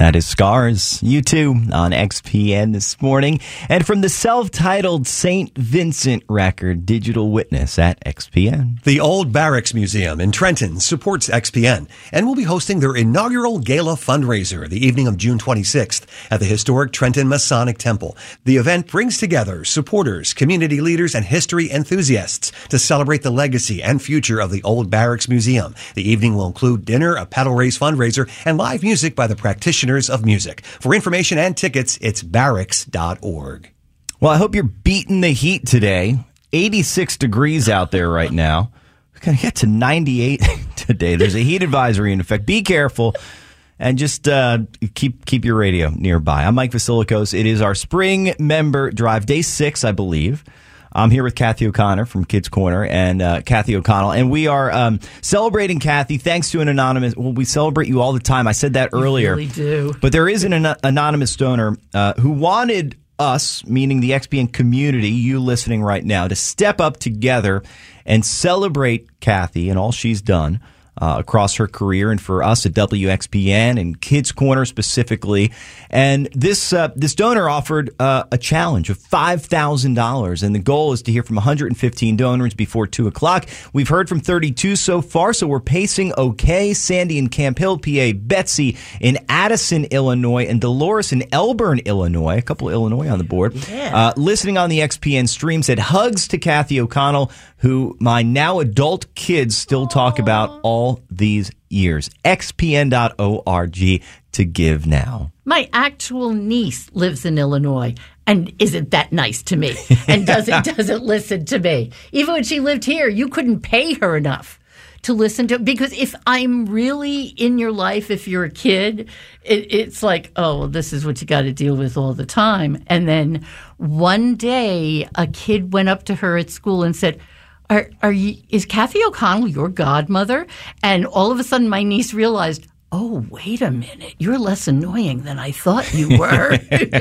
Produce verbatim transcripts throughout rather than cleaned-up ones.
That is Scars, U two on X P N this morning. And from the self-titled Saint Vincent record, Digital Witness at X P N. The Old Barracks Museum in Trenton supports X P N and will be hosting their inaugural gala fundraiser the evening of June twenty-sixth at the historic Trenton Masonic Temple. The event brings together supporters, community leaders, and history enthusiasts to celebrate the legacy and future of the Old Barracks Museum. The evening will include dinner, a pedal race fundraiser, and live music by the practitioners of music. For information and tickets, it's barracks dot org. Well, I hope you're beating the heat today. eighty-six degrees out there right now. We're going to get to ninety-eight today. There's a heat advisory in effect. Be careful and just uh, keep keep your radio nearby. I'm Mike Vasilikos. It is our spring member drive, day six, I believe. I'm here with Kathy O'Connor from Kids Corner and uh, Kathy O'Connell, and we are um, celebrating Kathy thanks to an anonymous. Well, we celebrate you all the time. I said that earlier. You really do. But there is an, an anonymous donor uh, who wanted us, meaning the X P N community, you listening right now, to step up together and celebrate Kathy and all she's done Uh, across her career, and for us at W X P N and Kids Corner specifically. And this uh, this donor offered uh, a challenge of five thousand dollars, and the goal is to hear from one hundred fifteen donors before two o'clock. We've heard from thirty-two so far, so we're pacing okay. Sandy in Camp Hill, P A, Betsy in Addison, Illinois, and Dolores in Elburn, Illinois. A couple of Illinois on the board. Yeah. Uh, listening on the X P N stream said hugs to Kathy O'Connell, who my now adult kids still talk about all these years. X P N dot org to give now. My actual niece lives in Illinois and isn't that nice to me and doesn't doesn't listen to me. Even when she lived here, you couldn't pay her enough to listen to, because if I'm really in your life, if you're a kid, it, it's like, oh, this is what you got to deal with all the time. And then one day a kid went up to her at school and said, Are, are you, is Kathy O'Connell your godmother? And all of a sudden my niece realized, oh, wait a minute, you're less annoying than I thought you were.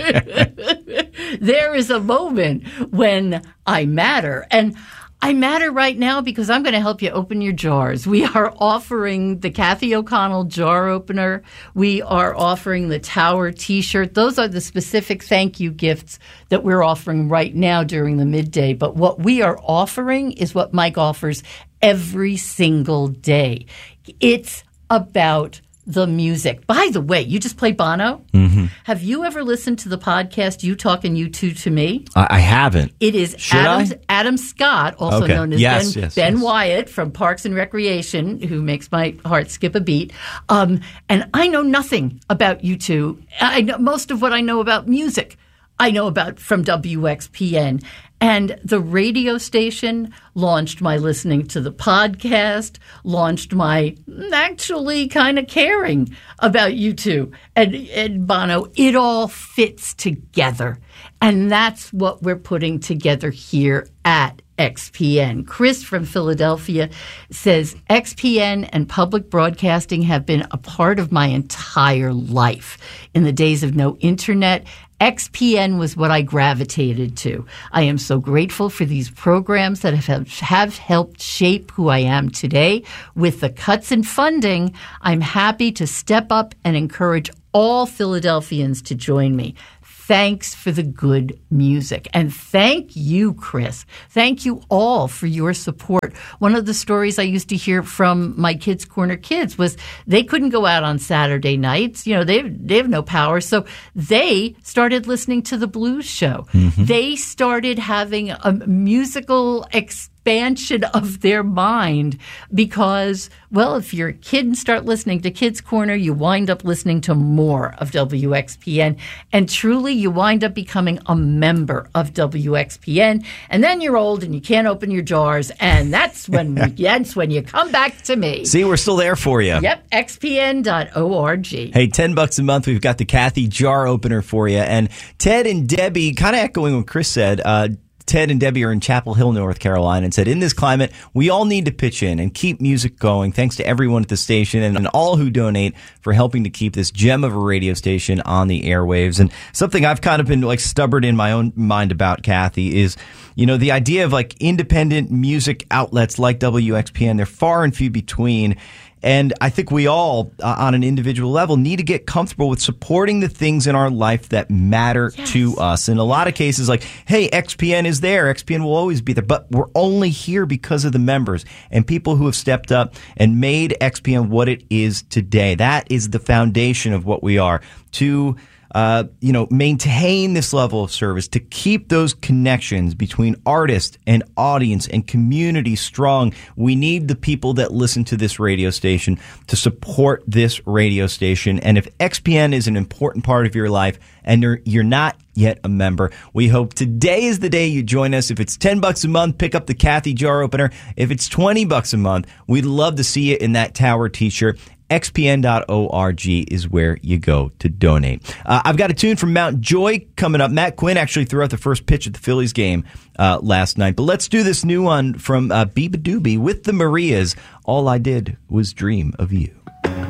There is a moment when I matter. And I matter right now because I'm going to help you open your jars. We are offering the Kathy O'Connell jar opener. We are offering the Tower T-shirt. Those are the specific thank you gifts that we're offering right now during the midday. But what we are offering is what Mike offers every single day. It's about the music. By the way, you just played Bono. Mm-hmm. Have you ever listened to the podcast You Talking You Two to Me? I, I haven't. It is Should Adam, I? Adam Scott, also Okay. known as Yes, Ben, yes, Ben yes. Wyatt from Parks and Recreation, who makes my heart skip a beat. Um, and I know nothing about you two. I know most of what I know about music I know about from W X P N. And the radio station launched my listening to the podcast, launched my actually kind of caring about you two and, and Bono. It all fits together. And that's what we're putting together here at X P N. Chris from Philadelphia says, X P N and public broadcasting have been a part of my entire life. In the days of no internet, X P N was what I gravitated to. I am so grateful for these programs that have, have helped shape who I am today. With the cuts in funding, I'm happy to step up and encourage all Philadelphians to join me. Thanks for the good music. And thank you, Chris. Thank you all for your support. One of the stories I used to hear from my Kids Corner kids was they couldn't go out on Saturday nights. You know, they, they have no power. So they started listening to the blues show. Mm-hmm. They started having a musical experience. Expansion of their mind because, well, if you're a kid and start listening to Kids Corner, you wind up listening to more of W X P N, and truly you wind up becoming a member of W X P N, and then you're old and you can't open your jars, and that's when we, that's when you come back to me. See, we're still there for you. Yep, X P N dot org. Hey, ten bucks a month, we've got the Kathy jar opener for you, and Ted and Debbie, kind of echoing what Chris said, uh, Ted and Debbie are in Chapel Hill, North Carolina, and said, in this climate, we all need to pitch in and keep music going. Thanks to everyone at the station and, and all who donate for helping to keep this gem of a radio station on the airwaves. And something I've kind of been like stubborn in my own mind about, Kathy, is, you know, the idea of like independent music outlets like W X P N, they're far and few between. And I think we all, uh, on an individual level, need to get comfortable with supporting the things in our life that matter Yes. to us. In a lot of cases, like, hey, X P N is there. X P N will always be there. But we're only here because of the members and people who have stepped up and made X P N what it is today. That is the foundation of what we are. To Uh, you know, maintain this level of service, to keep those connections between artist and audience and community strong. We need the people that listen to this radio station to support this radio station. And if X P N is an important part of your life and you're, you're not yet a member, we hope today is the day you join us. If it's ten bucks a month, pick up the Kathy jar opener. If it's twenty bucks a month, we'd love to see you in that Tower t-shirt. X P N dot org is where you go to donate. Uh, I've got a tune from Mount Joy coming up. Matt Quinn actually threw out the first pitch at the Phillies game uh, last night. But let's do this new one from uh, Biba Doobie with the Marias. All I Did Was Dream of You.